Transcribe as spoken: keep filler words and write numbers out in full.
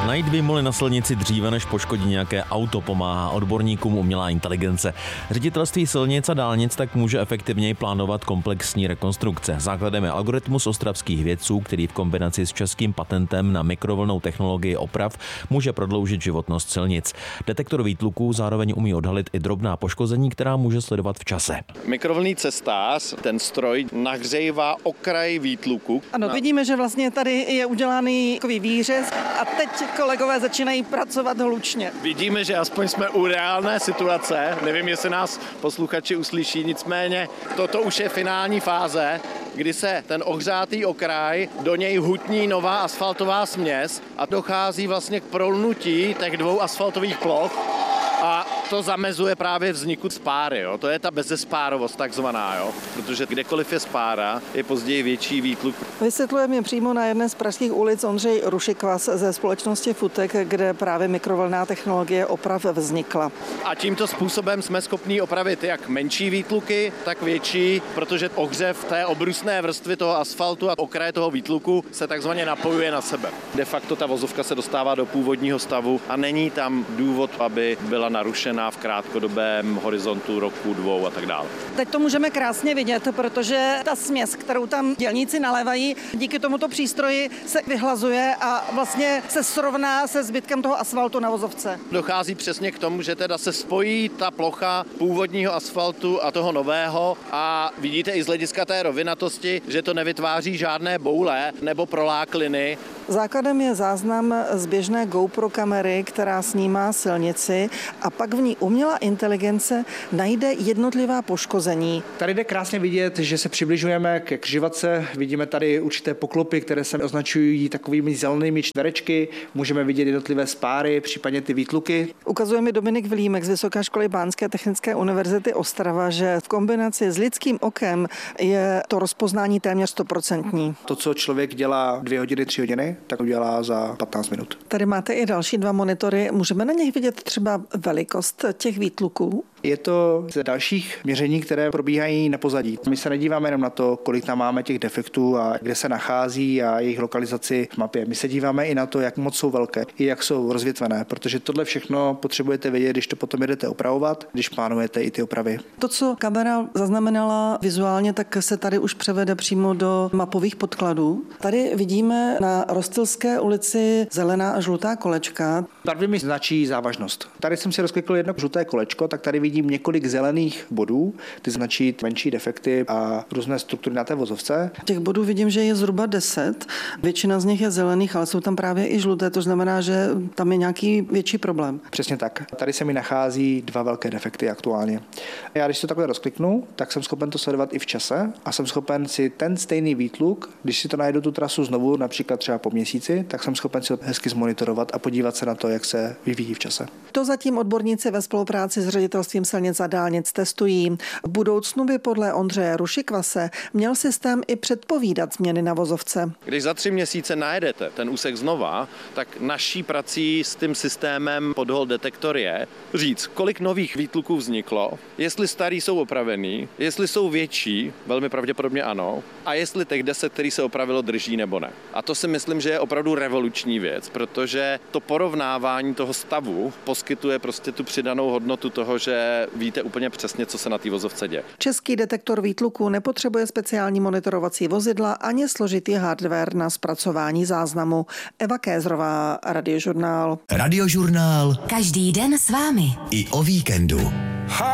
Najít výmoly na silnici dříve, než poškodí nějaké auto, pomáhá odborníkům umělá inteligence. Ředitelství silnic a dálnic tak může efektivněji plánovat komplexní rekonstrukce. Základem je algoritmus ostravských vědců, který v kombinaci s českým patentem na mikrovlnnou technologii oprav může prodloužit životnost silnic. Detektor výtluků zároveň umí odhalit i drobná poškození, která může sledovat v čase. Mikrovlnný cestář, ten stroj nahřejvá okraj výtluku. Ano, vidíme, že vlastně tady je udělaný takový výřez a teď kolegové začínají pracovat hlučně. Vidíme, že aspoň jsme u reálné situace. Nevím, jestli nás posluchači uslyší, nicméně toto už je finální fáze, kdy se ten ohřátý okraj, do něj hutní nová asfaltová směs a dochází vlastně k prolnutí těch dvou asfaltových ploch. A to zamezuje právě vzniku spáry, jo. To je ta bezespárovost takzvaná, jo. Protože kdekoliv je spára, je později větší výtluk. Vysvětluje mě přímo na jedné z pražských ulic Ondřej Rušikvas ze společnosti Futek, kde právě mikrovlnná technologie oprav vznikla. A tímto způsobem jsme schopni opravit jak menší výtluky, tak větší, protože ohřev té obrusné vrstvy toho asfaltu a okraje toho výtluku se takzvaně napojuje na sebe. De facto ta vozovka se dostává do původního stavu a není tam důvod, aby byla narušená v krátkodobém horizontu roku, dvou a tak dále. Teď to můžeme krásně vidět, protože ta směs, kterou tam dělníci nalévají, díky tomuto přístroji se vyhlazuje a vlastně se srovná se zbytkem toho asfaltu na vozovce. Dochází přesně k tomu, že teda se spojí ta plocha původního asfaltu a toho nového a vidíte i z hlediska té rovinatosti, že to nevytváří žádné boule nebo prolákliny. Základem je záznam z běžné GoPro kamery, která snímá silnici a pak v ní umělá inteligence najde jednotlivá poškození. Tady jde krásně vidět, že se přibližujeme ke křivačce. Vidíme tady určité poklopy, které se označují takovými zelenými čtverečky. Můžeme vidět jednotlivé spáry, případně ty výtluky. Ukazuje mi Dominik Vilímek z Vysoké školy Bánské technické univerzity Ostrava, že v kombinaci s lidským okem je to rozpoznání téměř stoprocentní. To, co člověk dělá dvě hodiny, tři hodiny, tak udělá za patnáct minut. Tady máte i další dva monitory. Můžeme na nich vidět třeba velikost těch výtluků? Je to z dalších měření, které probíhají na pozadí. My se nedíváme jenom na to, kolik tam máme těch defektů a kde se nachází a jejich lokalizaci v mapě. My se díváme i na to, jak moc jsou velké, i jak jsou rozvětvené, protože tohle všechno potřebujete vědět, když to potom jdete opravovat, když plánujete i ty opravy. To, co kamera zaznamenala vizuálně, tak se tady už převede přímo do mapových podkladů. Tady vidíme na Rostylské ulici zelená a žlutá kolečka. Barvy mi značí závažnost. Tady jsem si rozklikl jedno žluté kolečko, tak tady vidím několik zelených bodů, ty značí menší defekty a různé struktury na té vozovce. Těch bodů vidím, že je zhruba deset. Většina z nich je zelených, ale jsou tam právě i žluté, to znamená, že tam je nějaký větší problém. Přesně tak. Tady se mi nachází dva velké defekty aktuálně. Já když to takhle rozkliknu, tak jsem schopen to sledovat i v čase a jsem schopen si ten stejný výtluk, když si to najdu tu trasu znovu, například třeba po měsíci, tak jsem schopen si to hezky zmonitorovat a podívat se na to, jak se vyvíjí v čase. To zatím odborníci ve spolupráci s ředitelstvím silnic a dálnic testují. V budoucnu by podle Ondřeje Rušikvase měl systém i předpovídat změny na vozovce. Když za tři měsíce najedete ten úsek znova, tak naší prací s tím systémem podhol detektor je říct, kolik nových výtluků vzniklo, jestli starý jsou opravený, jestli jsou větší, velmi pravděpodobně ano, a jestli těch deset, který se opravilo, drží nebo ne. A to si myslím, že je opravdu revoluční věc, protože to porovnávání toho stavu poskytuje prostě tu přidanou hodnotu toho, že víte úplně přesně, co se na té vozovce děje. Český detektor výtluků nepotřebuje speciální monitorovací vozidla ani složitý hardware na zpracování záznamu. Eva Kézrová, Radiožurnál. Radiožurnál. Každý den s vámi. I o víkendu.